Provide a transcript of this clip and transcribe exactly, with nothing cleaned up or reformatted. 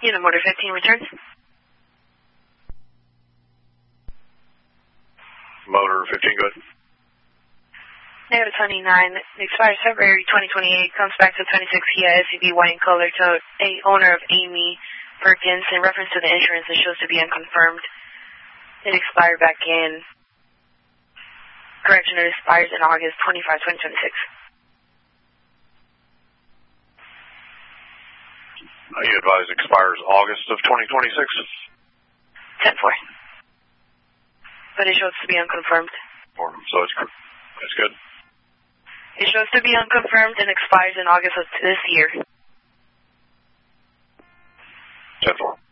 Unit Motor fifteen returns. Motor fifteen, good. Negative twenty-nine, expires February twenty twenty-eight, comes back to twenty-six Kia S U V white in color to a owner of Amy Perkins. In reference to the insurance, it shows to be unconfirmed. It expired back in, correction, it expires in August twenty-fifth, twenty twenty-six. You advise expires August of twenty twenty-six? ten four. But it shows to be unconfirmed. So it's, it's good. It shows to be unconfirmed and expires in August of this year. ten four.